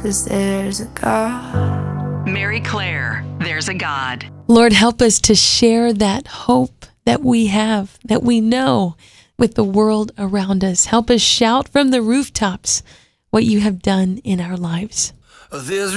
'cause there's a God. Mary Claire, There's a God. Lord, help us to share that hope that we have, that we know, with the world around us. Help us shout from the rooftops what you have done in our lives. There's